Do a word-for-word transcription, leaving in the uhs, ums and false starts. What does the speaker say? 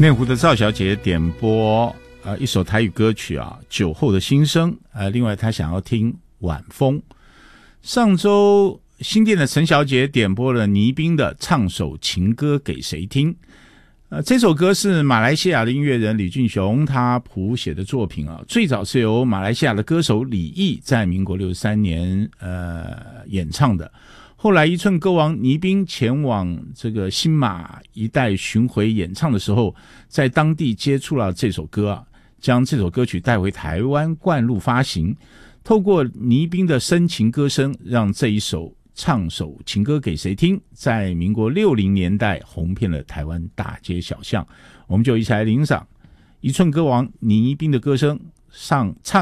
内湖的赵小姐点播呃一首台语歌曲啊，酒后的心声。呃，另外她想要听晚风。上周新店的陈小姐点播了倪斌的《唱首情歌给谁听》。呃，这首歌是马来西亚的音乐人李俊雄他谱写的作品啊，最早是由马来西亚的歌手李毅在民国六十三年呃演唱的。后来一寸歌王倪斌前往这个新马一带巡回演唱的时候，在当地接触了这首歌啊，将这首歌曲带回台湾灌录发行。透过倪斌的深情歌声，让这一首唱首情歌给谁听在民国六零年代红遍了台湾大街小巷。我们就一起来欣赏一寸歌王倪斌的歌声，上唱